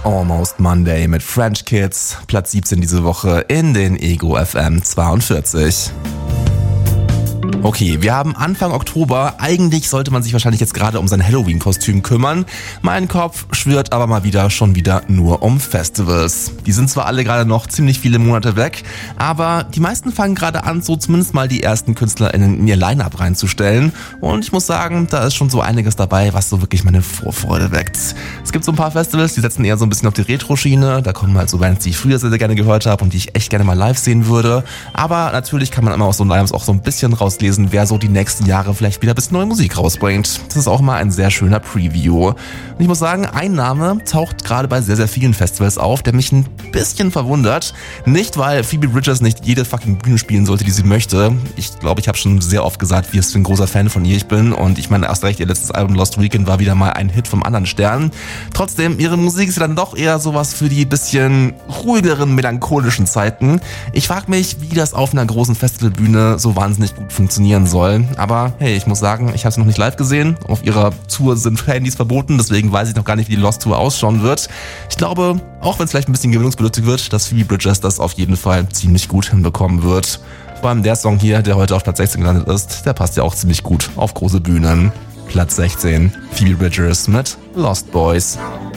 Almost Monday mit French Kids, Platz 17 diese Woche in den Ego FM 42. Okay, wir haben Anfang Oktober. Eigentlich sollte man sich wahrscheinlich jetzt gerade um sein Halloween-Kostüm kümmern. Mein Kopf schwirrt aber schon wieder nur um Festivals. Die sind zwar alle gerade noch ziemlich viele Monate weg, aber die meisten fangen gerade an, so zumindest mal die ersten KünstlerInnen in ihr Line-Up reinzustellen. Und ich muss sagen, da ist schon so einiges dabei, was so wirklich meine Vorfreude weckt. Es gibt so ein paar Festivals, die setzen eher so ein bisschen auf die Retro-Schiene. Da kommen halt so Bands, die ich früher sehr, sehr gerne gehört habe und die ich echt gerne mal live sehen würde. Aber natürlich kann man immer aus so Line-Ups auch so ein bisschen rauslesen, wer so die nächsten Jahre vielleicht wieder ein bisschen neue Musik rausbringt. Das ist auch mal ein sehr schöner Preview. Und ich muss sagen, ein Name taucht gerade bei sehr, sehr vielen Festivals auf, der mich ein bisschen verwundert. Nicht, weil Phoebe Bridgers nicht jede fucking Bühne spielen sollte, die sie möchte. Ich glaube, ich habe schon sehr oft gesagt, wie es für ein großer Fan von ihr ich bin. Und ich meine, erst recht, ihr letztes Album Lost Weekend war wieder mal ein Hit vom anderen Stern. Trotzdem, ihre Musik ist ja dann doch eher sowas für die bisschen ruhigeren, melancholischen Zeiten. Ich frage mich, wie das auf einer großen Festivalbühne so wahnsinnig gut funktionieren soll. Aber hey, ich muss sagen, ich habe sie noch nicht live gesehen. Auf ihrer Tour sind Handys verboten, deswegen weiß ich noch gar nicht, wie die Lost Tour ausschauen wird. Ich glaube, auch wenn es vielleicht ein bisschen gewöhnungsbedürftig wird, dass Phoebe Bridgers das auf jeden Fall ziemlich gut hinbekommen wird. Vor allem der Song hier, der heute auf Platz 16 gelandet ist, der passt ja auch ziemlich gut auf große Bühnen. Platz 16, Phoebe Bridgers mit Lost Boys.